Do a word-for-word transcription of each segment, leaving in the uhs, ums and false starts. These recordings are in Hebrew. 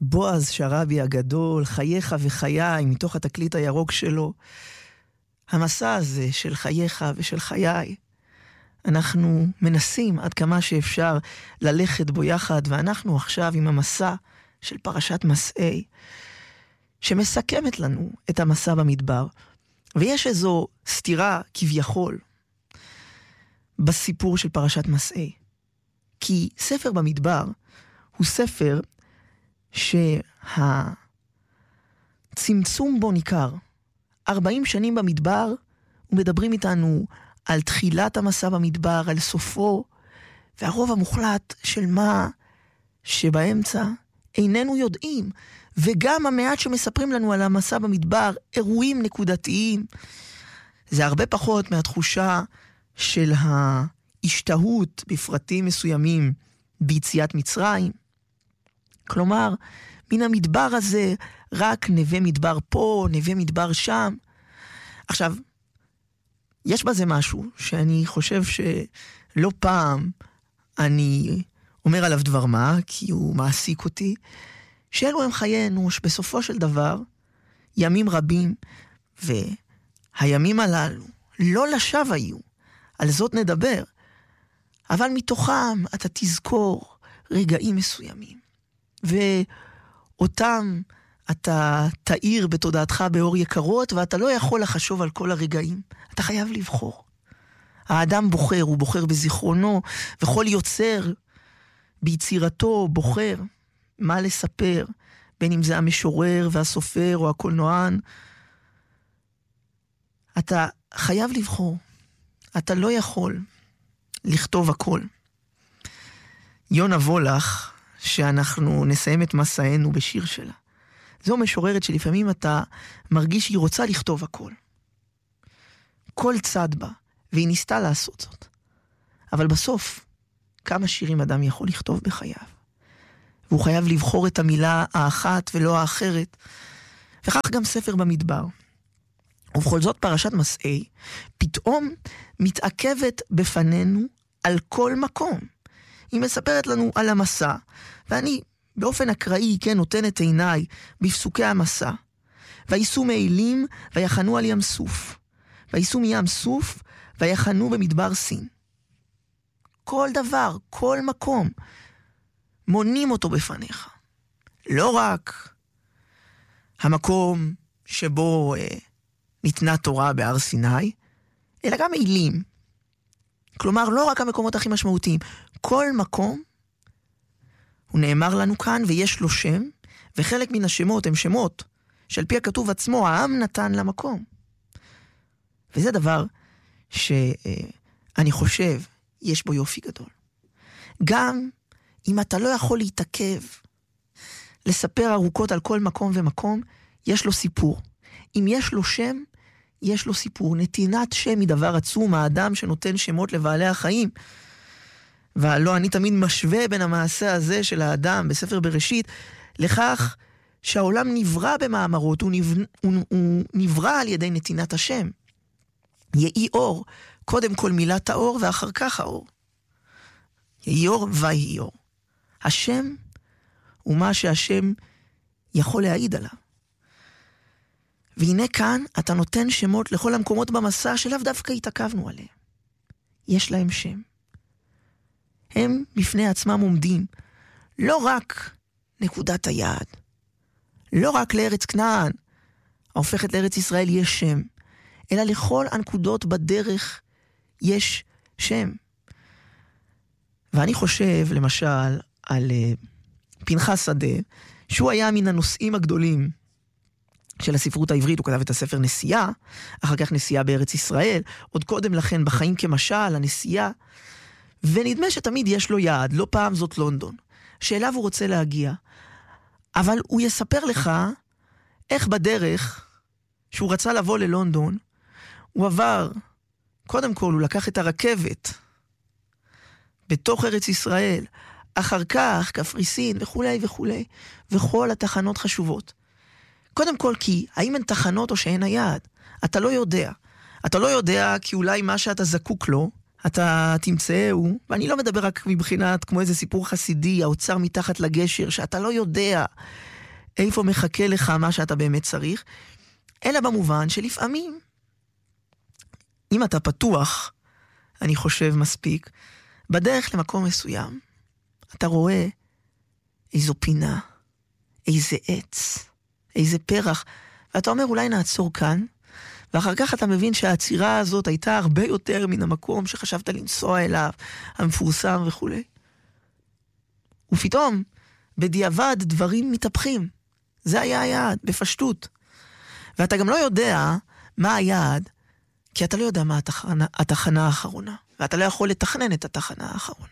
בועז שרבי הגדול, חייך וחיי, מתוך התקליט הירוק שלו. המסע הזה של חייך ושל חיי, אנחנו מנסים עד כמה שאפשר ללכת בו יחד, ואנחנו עכשיו עם המסע של פרשת מסעי, שמסכמת לנו את המסע במדבר. ויש איזו סתירה כביכול בסיפור של פרשת מסעי. כי ספר במדבר הוא ספר שהצמצום בו ניכר. ארבעים שנים במדבר, ומדברים איתנו על תחילת המסע במדבר, על סופו, והרוב המוחלט של מה שבאמצע איננו יודעים. וגם המעט שמספרים לנו על המסע במדבר, אירועים נקודתיים, זה הרבה פחות מהתחושה של ההשתהות בפרטים מסוימים ביציאת מצרים. כלומר, מן המדבר הזה רק נווה מדבר פה, נווה מדבר שם. עכשיו, יש בזה משהו שאני חושב שלא פעם אני אומר עליו דבר מה, כי הוא מעסיק אותי, שאלו הם חיי אנוש, בסופו של דבר, ימים רבים, והימים הללו לא לשווא היו, על זאת נדבר, אבל מתוכם אתה תזכור רגעים מסוימים, ואותם אתה תאיר בתודעתך באור יקרות, ואתה לא יכול לחשוב על כל הרגעים, אתה חייב לבחור. האדם בוחר, הוא בוחר בזיכרונו, וכל יוצר ביצירתו בוחר מה לספר, בין אם זה המשורר והסופר או הקולנוען. אתה חייב לבחור, אתה לא יכול לכתוב הכל. יונה וולך, שאנחנו נסיים את מסענו בשיר שלה, זו משוררת שלפעמים אתה מרגיש שהיא רוצה לכתוב הכל. כל צד בה, והיא ניסתה לעשות זאת. אבל בסוף, כמה שירים אדם יכול לכתוב בחייו? והוא חייב לבחור את המילה האחת ולא האחרת. וכך גם ספר במדבר. ובכל זאת פרשת מסעי, פתאום מתעכבת בפנינו על כל מקום. היא מספרת לנו על המסע, ואני באופן אקראי, כן, נותן את עיניי בפסוקי המסע. וייסעו מעילים ויחנו על ים סוף. וייסעו מים סוף ויחנו במדבר סין. כל דבר, כל מקום, מונים אותו בפניך. לא רק המקום שבו אה, ניתנה תורה בהר סיני, אלא גם מעילים. כלומר, לא רק המקומות הכי משמעותיים. כל מקום, הוא נאמר לנו כאן, ויש לו שם, וחלק מן השמות הם שמות, שעל פי הכתוב עצמו, העם נתן למקום. וזה דבר שאני חושב, יש בו יופי גדול. גם אם אתה לא יכול להתעכב, לספר ארוכות על כל מקום ומקום, יש לו סיפור. אם יש לו שם, יש לו סיפור. נתינת שם היא דבר עצום, האדם שנותן שמות לבעלי החיים. ולא, אני תמיד משווה בין המעשה הזה של האדם בספר בראשית, לכך שהעולם נברא במאמרות, הוא נברא, הוא, הוא נברא על ידי נתינת השם. יהי אור, קודם כל מילת האור ואחר כך האור. יהי אור ויהי אור. השם הוא מה שהשם יכול להעיד עליו. והנה כאן אתה נותן שמות לכל המקומות במסע שלאו דווקא התעכבנו עליהם. יש להם שם. הם בפני עצמם עומדים. לא רק נקודת היעד. לא רק לארץ כנען, ההופכת לארץ ישראל יש שם. אלא לכל הנקודות בדרך יש שם. ואני חושב למשל על uh, פנחס שדה, שהוא היה מן הנושאים הגדולים של הספרות העברית. הוא כתב את הספר נסיעה, אחר כך נסיעה בארץ ישראל, עוד קודם לכן בחיים כמשל, הנסיעה, ונדמה שתמיד יש לו יעד, לא פעם זאת לונדון, שאליו הוא רוצה להגיע. אבל הוא יספר לך איך בדרך שהוא רצה לבוא ללונדון, הוא עבר, קודם כל הוא לקח את הרכבת בתוך ארץ ישראל, אחר כך קפריסין וכולי וכולי, וכל התחנות חשובות. קודם כל כי, האם הן תחנות או שהן היעד? אתה לא יודע. אתה לא יודע כי אולי מה שאתה זקוק לו, אתה תמצאהו, ואני לא מדבר רק מבחינת כמו איזה סיפור חסידי, האוצר מתחת לגשר, שאתה לא יודע איפה מחכה לך מה שאתה באמת צריך, אלא במובן שלפעמים, אם אתה פתוח, אני חושב מספיק, בדרך למקום מסוים, אתה רואה איזו פינה, איזה עץ, איזה פרח, ואתה אומר אולי נעצור כאן, ואחר כך אתה מבין שהעצירה הזאת הייתה הרבה יותר מן המקום שחשבת לנסוע אליו, המפורסם וכו'. ופתאום, בדיעבד דברים מתהפכים. זה היה היעד, בפשטות. ואתה גם לא יודע מה היעד, כי אתה לא יודע מה התחנה, התחנה האחרונה, ואתה לא יכול לתכנן את התחנה האחרונה.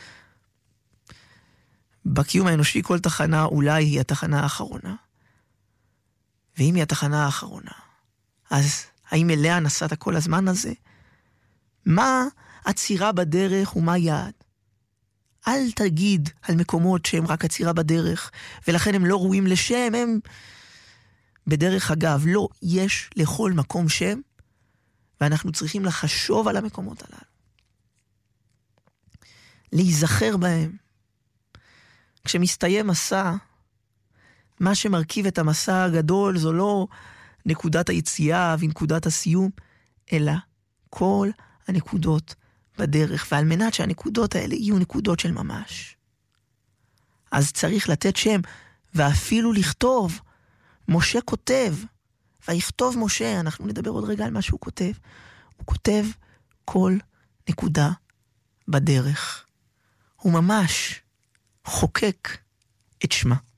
בקיום האנושי כל תחנה אולי היא התחנה האחרונה, ואם היא התחנה האחרונה, אז האם אליה נסעת כל הזמן הזה? מה עצירה בדרך ומה יעד? אל תגיד על מקומות שהם רק עצירה בדרך, ולכן הם לא ראויים לשם, הם בדרך אגב, לא, יש לכל מקום שם, ואנחנו צריכים לחשוב על המקומות הללו. להיזכר בהם. כשמסתיים מסע, מה שמרכיב את המסע הגדול זו לא נקודת היציאה ונקודת הסיום, אלא כל הנקודות בדרך, ועל מנת שהנקודות האלה יהיו נקודות של ממש. אז צריך לתת שם, ואפילו לכתוב. משה כותב, ויכתוב משה, אנחנו נדבר עוד רגע על מה שהוא כותב, הוא כותב כל נקודה בדרך. הוא ממש חוקק את שמה.